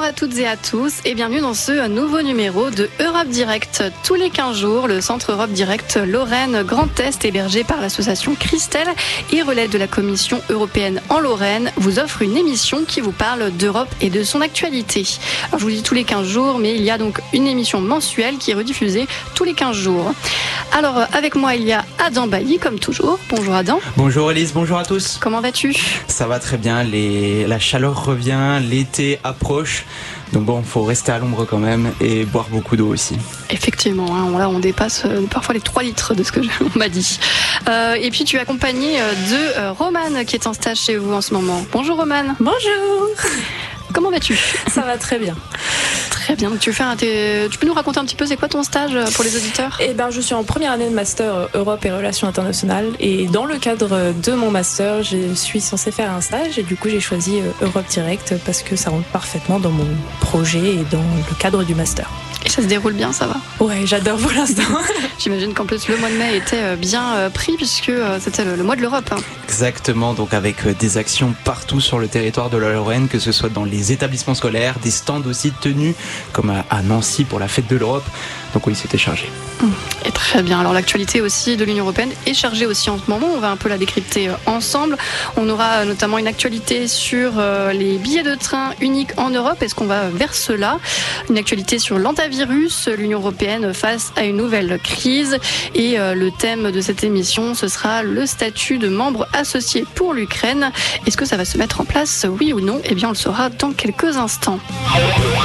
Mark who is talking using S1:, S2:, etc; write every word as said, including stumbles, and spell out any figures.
S1: à toutes et à tous et bienvenue dans ce nouveau numéro de Europe Direct. Tous les quinze jours, le Centre Europe Direct Lorraine Grand Est, hébergé par l'association Christelle et relais de la Commission européenne en Lorraine, vous offre une émission qui vous parle d'Europe et de son actualité. Alors, je vous dis tous les quinze jours, mais il y a donc une émission mensuelle qui est rediffusée tous les quinze jours. Alors, avec moi, il y a Adam Bailly, comme toujours. Bonjour Adam.
S2: Bonjour Elise, bonjour à tous.
S1: Comment vas-tu ?
S2: Ça va très bien, les... la chaleur revient, l'été approche. Donc bon, il faut rester à l'ombre quand même et boire beaucoup d'eau aussi.
S1: Effectivement, hein, là on dépasse euh, parfois les trois litres de ce que je, on m'a dit. Euh, et puis tu es accompagné euh, de euh, Romane qui est en stage chez vous en ce moment. Bonjour Romane.
S3: Bonjour.
S1: Comment vas-tu ?
S3: Ça va très bien.
S1: Très bien. Tu, fais un t... tu peux nous raconter un petit peu c'est quoi ton stage pour les auditeurs ?
S3: Eh ben, je suis en première année de master Europe et Relations internationales et dans le cadre de mon master, je suis censée faire un stage et du coup j'ai choisi Europe Direct parce que ça rentre parfaitement dans mon projet et dans le cadre du master.
S1: Et ça se déroule bien, ça va ?
S3: Ouais, j'adore pour l'instant.
S1: J'imagine qu'en plus le mois de mai était bien pris puisque c'était le mois de l'Europe. Hein.
S2: Exactement, donc avec des actions partout sur le territoire de la Lorraine, que ce soit dans les établissements scolaires, des stands aussi tenus comme à Nancy pour la fête de l'Europe. Donc oui, c'était chargé.
S1: Et très bien. Alors l'actualité aussi de l'Union européenne est chargée aussi en ce moment. On va un peu la décrypter ensemble. On aura notamment une actualité sur les billets de train uniques en Europe. Est-ce qu'on va vers cela ? Une actualité sur l'antivirus, l'Union européenne face à une nouvelle crise. Et le thème de cette émission, ce sera le statut de membre associé pour l'Ukraine. Est-ce que ça va se mettre en place, oui ou non ? Eh bien, on le saura dans quelques instants.